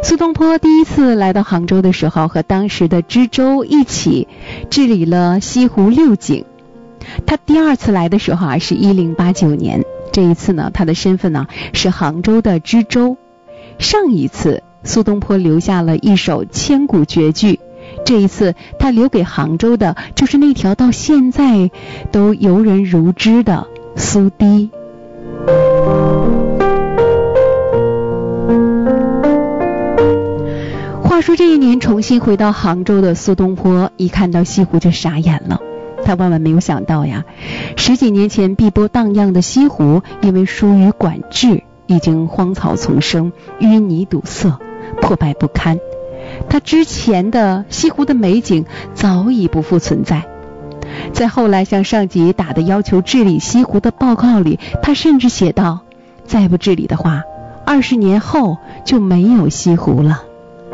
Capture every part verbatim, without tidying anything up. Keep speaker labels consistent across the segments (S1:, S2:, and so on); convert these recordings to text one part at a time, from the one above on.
S1: 苏东坡第一次来到杭州的时候，和当时的知州一起治理了西湖六景。他第二次来的时候啊，是一零八九年。这一次呢，他的身份呢是杭州的知州。上一次苏东坡留下了一首千古绝句，这一次他留给杭州的就是那条到现在都游人如织的苏堤。话说这一年重新回到杭州的苏东坡，一看到西湖就傻眼了。他万万没有想到呀，十几年前碧波荡漾的西湖，因为疏于管制，已经荒草丛生，淤泥堵塞，破败不堪。他之前的西湖的美景早已不复存在。在后来向上级打的要求治理西湖的报告里，他甚至写道，再不治理的话，二十年后就没有西湖了。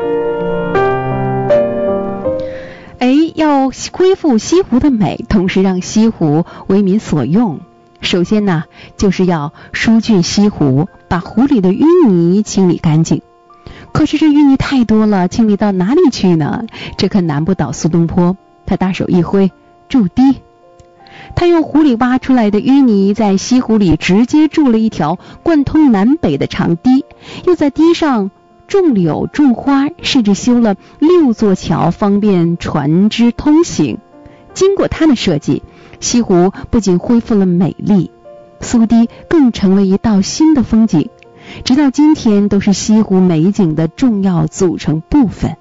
S1: 哎，要恢复西湖的美，同时让西湖为民所用，首先呢，就是要疏浚西湖，把湖里的淤泥清理干净。可是这淤泥太多了，清理到哪里去呢？这可难不倒苏东坡。他大手一挥，筑堤。他用湖里挖出来的淤泥，在西湖里直接筑了一条贯通南北的长堤，又在堤上种柳种花，甚至修了六座桥，方便船只通行。经过他的设计，西湖不仅恢复了美丽，苏堤更成为一道新的风景，直到今天都是西湖美景的重要组成部分。